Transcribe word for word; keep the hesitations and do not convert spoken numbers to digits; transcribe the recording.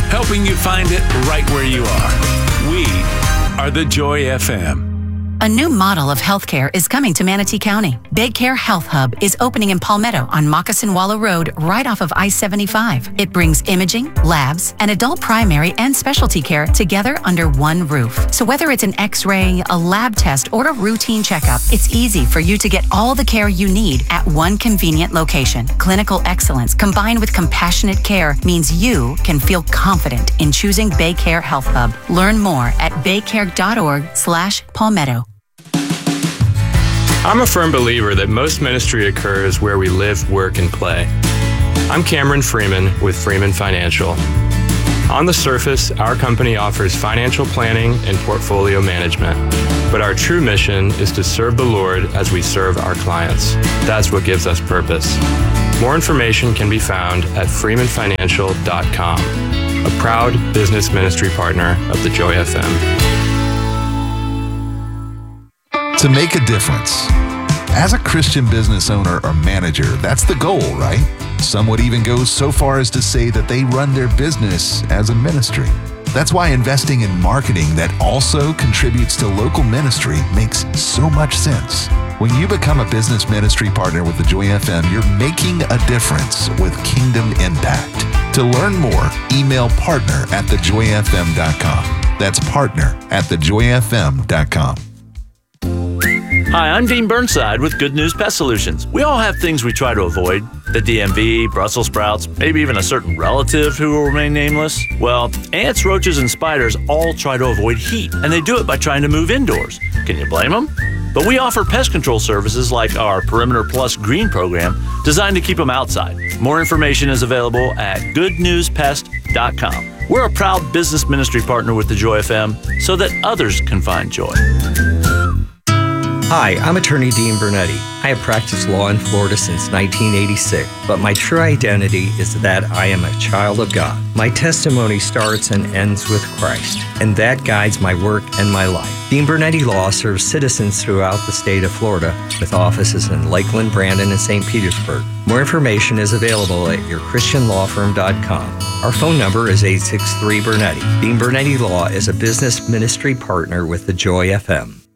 helping you find it right where you are. We are the Joy F M. A new model of healthcare is coming to Manatee County. BayCare Health Hub is opening in Palmetto on Moccasin Wallow Road, right off of I seventy-five. It brings imaging, labs, and adult primary and specialty care together under one roof. So whether it's an x-ray, a lab test, or a routine checkup, it's easy for you to get all the care you need at one convenient location. Clinical excellence combined with compassionate care means you can feel confident in choosing BayCare Health Hub. Learn more at baycare.org slash Palmetto. I'm a firm believer that most ministry occurs where we live, work, and play. I'm Cameron Freeman with Freeman Financial. On the surface, our company offers financial planning and portfolio management, but our true mission is to serve the Lord as we serve our clients. That's what gives us purpose. More information can be found at freeman financial dot com, a proud business ministry partner of the Joy F M. To make a difference. As a Christian business owner or manager, that's the goal, right? Some would even go so far as to say that they run their business as a ministry. That's why investing in marketing that also contributes to local ministry makes so much sense. When you become a business ministry partner with the Joy F M, you're making a difference with Kingdom Impact. To learn more, email partner at the joy f m dot com. That's partner at the joy f m dot com. Hi, I'm Dean Burnside with Good News Pest Solutions. We all have things we try to avoid. The D M V, Brussels sprouts, maybe even a certain relative who will remain nameless. Well, ants, roaches, and spiders all try to avoid heat, and they do it by trying to move indoors. Can you blame them? But we offer pest control services like our Perimeter Plus Green program, designed to keep them outside. More information is available at good news pest dot com. We're a proud business ministry partner with the Joy F M so that others can find joy. Hi, I'm attorney Dean Bernetti. I have practiced law in Florida since nineteen eighty-six, but my true identity is that I am a child of God. My testimony starts and ends with Christ, and that guides my work and my life. Dean Bernetti Law serves citizens throughout the state of Florida with offices in Lakeland, Brandon, and Saint Petersburg. More information is available at your christian law firm dot com. Our phone number is eight six three Bernetti. Dean Bernetti Law is a business ministry partner with the Joy F M.